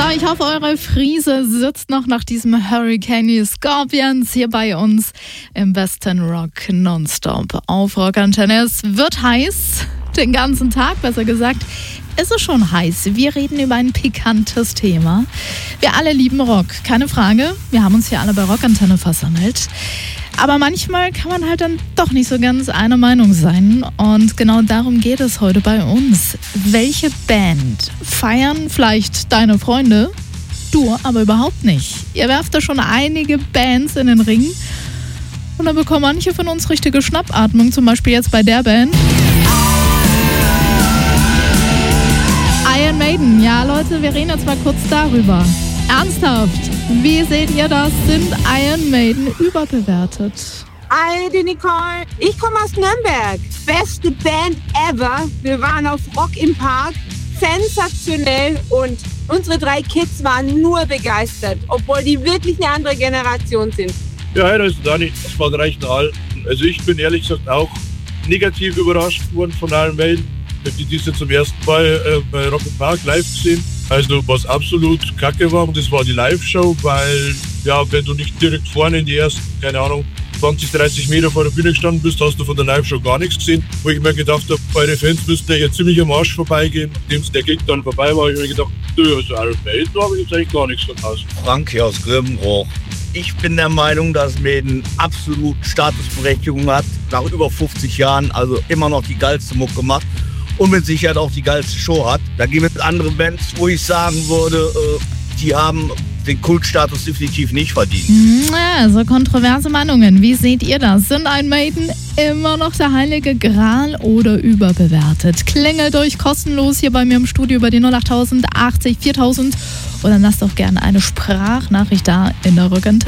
ich hoffe, eure Friese sitzt noch nach diesem Hurricane Scorpions hier bei uns im besten Rock Nonstop auf Rock Antenne. Es wird heiß, den ganzen Tag, besser gesagt. Es ist schon heiß. Wir reden über ein pikantes Thema. Wir alle lieben Rock, keine Frage. Wir haben uns hier alle bei Rock Antenne versammelt. Aber manchmal kann man halt dann doch nicht so ganz einer Meinung sein. Und genau darum geht es heute bei uns. Welche Band feiern vielleicht deine Freunde? Du aber überhaupt nicht. Ihr werft da schon einige Bands in den Ring. Und dann bekommen manche von uns richtige Schnappatmung. Zum Beispiel jetzt bei der Band. Iron Maiden. Ja, Leute, wir reden jetzt mal kurz darüber. Ernsthaft, wie seht ihr das? Sind Iron Maiden überbewertet? Hi, Nicole. Ich komme aus Nürnberg. Beste Band ever. Wir waren auf Rock im Park. Sensationell. Und unsere 3 Kids waren nur begeistert, obwohl die wirklich eine andere Generation sind. Ja, hi, da ist Dani aus Bad Reichenhall. Also ich bin ehrlich gesagt auch negativ überrascht worden von Iron Maiden. Ich habe die dieses zum ersten Mal bei Rock im Park live gesehen. Also was absolut kacke war, und das war die Live-Show, weil ja, wenn du nicht direkt vorne in die ersten, keine Ahnung, 20, 30 Meter vor der Bühne gestanden bist, hast du von der Live-Show gar nichts gesehen. Wo ich mir gedacht habe, eure Fans müssten ja ziemlich am Arsch vorbeigehen. Nachdem der Gig dann vorbei war, habe ich mir gedacht, also Iron Maiden, da habe ich jetzt eigentlich gar nichts verpasst. Frank hier aus Grevenbroich. Ich bin der Meinung, dass Maiden absolut Statusberechtigung hat. Nach über 50 Jahren, also immer noch die geilste Mucke macht. Und mit Sicherheit auch die geilste Show hat. Da gibt es andere Bands, wo ich sagen würde, die haben den Kultstatus definitiv nicht verdient. Also kontroverse Meinungen. Wie seht ihr das? Sind Iron Maiden immer noch der heilige Gral oder überbewertet? Klingelt euch kostenlos hier bei mir im Studio über die 08000 80 4000 oder lasst doch gerne eine Sprachnachricht da in der Rock Antenne.